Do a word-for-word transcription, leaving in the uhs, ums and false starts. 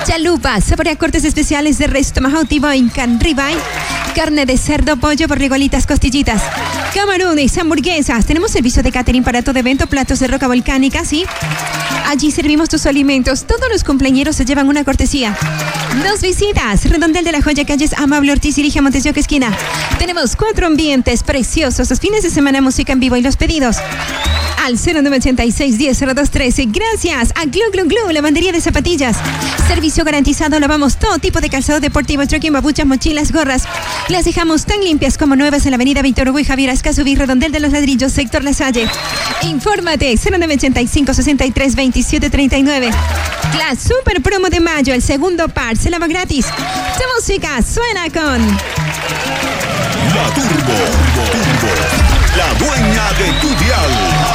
Chalupa, saborea cortes especiales de res, tomahawk, T-bone, can ribeye, carne de cerdo, pollo, borregolitas, costillitas, camarones, hamburguesas. Tenemos servicio de catering para todo evento, platos de roca volcánica, ¿sí? Allí servimos tus alimentos. Todos los cumpleañeros se llevan una cortesía. Dos visitas. Redondel de la Joya, calles Amable Ortiz y Ligia Montesioca esquina. Tenemos cuatro ambientes preciosos. Los fines de semana, música en vivo y los pedidos al cero nueve ochenta y seis diez cero dos trece. Gracias a Glu Glu Glu, lavandería de zapatillas. Servicio garantizado. Lavamos todo tipo de calzado deportivo, trekking, babuchas, mochilas, gorras. Las dejamos tan limpias como nuevas en la avenida Víctor Hugo y Javier Ascazubí, Redondel de los Ladrillos, sector La Salle. Infórmate cero nueve ochenta y cinco sesenta y tres veintisiete treinta y nueve. La super promo de mayo, el segundo par se lava gratis. Tu música suena con La Turbo, Turbo, la dueña de tu dial.